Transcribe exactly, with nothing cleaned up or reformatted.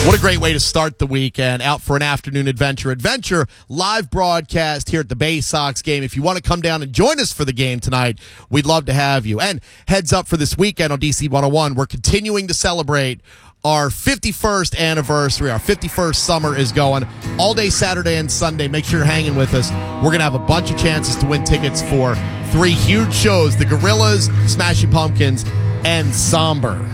What a great way to start the weekend. Out for an afternoon adventure. Adventure live broadcast here at the Bay Sox game. If you want to come down and join us for the game tonight, we'd love to have you. And heads up for this weekend on D C one oh one, we're continuing to celebrate our fifty-first anniversary. Our fifty-first summer is going all day Saturday and Sunday. Make sure you're hanging with us. We're going to have a bunch of chances to win tickets for three huge shows, the Gorillaz, Smashing Pumpkins, and Somber.